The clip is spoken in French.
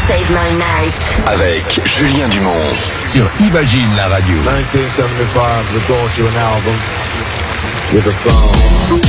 Save My Night. Avec Julien Dumont. Sur Imagine la radio. 1975, the Torture album with a song.